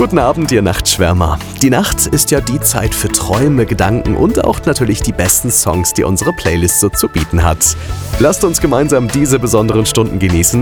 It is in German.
Guten Abend, ihr Nachtschwärmer. Die Nacht ist ja die Zeit für Träume, Gedanken und auch natürlich die besten Songs, die unsere Playlist so zu bieten hat. Lasst uns gemeinsam diese besonderen Stunden genießen.